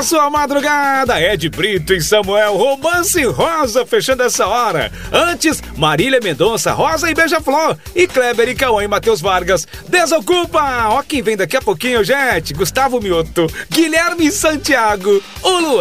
sua madrugada, Ed Brito e Samuel, Romance Rosa, fechando essa hora. Antes, Marília Mendonça, Rosa e Beija-Flor. E Kleber e Cauã e Matheus Vargas, Desocupa. Ó quem vem daqui a pouquinho, gente. Gustavo Mioto, Guilherme Santiago, o Luan.